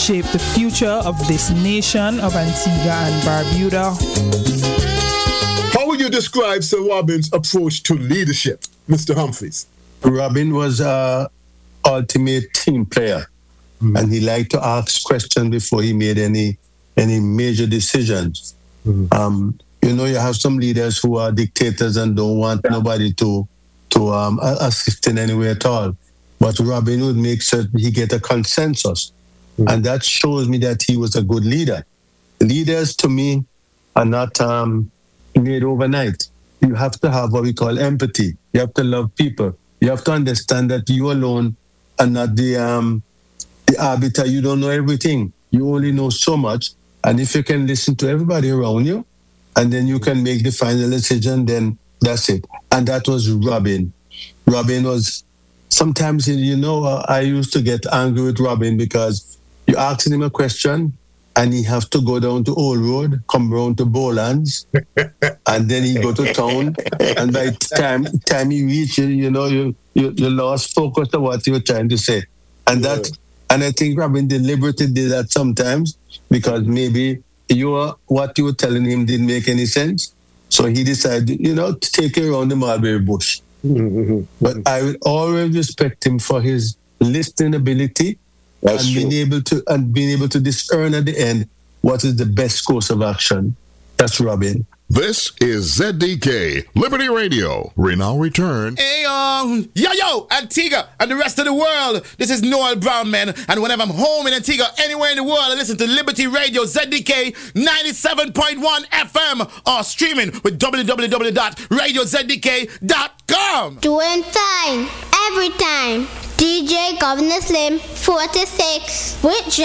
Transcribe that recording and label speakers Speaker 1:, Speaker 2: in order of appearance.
Speaker 1: shape the future of this nation of Antigua and Barbuda.
Speaker 2: How would you describe Sir Robin's approach to leadership, Mr. Humphreys?
Speaker 3: Robin was an ultimate team player, and he liked to ask questions before he made any major decisions. You have some leaders who are dictators and don't want nobody to assist in any way at all. But Robin would make sure he get a consensus. And that shows me that he was a good leader. Leaders, to me, are not made overnight. You have to have what we call empathy. You have to love people. You have to understand that you alone are not the arbiter. You don't know everything. You only know so much. And if you can listen to everybody around you, and then you can make the final decision, then that's it. And that was Robin. Robin was, sometimes, I used to get angry with Robin because you asked him a question and he have to go down to Old Road, come around to Bowlands, and then he go to town. And by the time he reach, you lost focus of what you were trying to say. And and I think Robin deliberately did that sometimes because maybe what you were telling him didn't make any sense. So he decided, to take it around the mulberry bush. But I will always respect him for his listening ability being able to discern at the end what is the best course of action. That's Robin.
Speaker 4: This is ZDK Liberty Radio. We now return.
Speaker 5: Hey, yo, Antigua and the rest of the world. This is Noel Brown, man. And whenever I'm home in Antigua, anywhere in the world, I listen to Liberty Radio, ZDK 97.1 FM, or streaming with www.radiozdk.com.
Speaker 6: Doing fine every time. DJ Governor Slim 46 with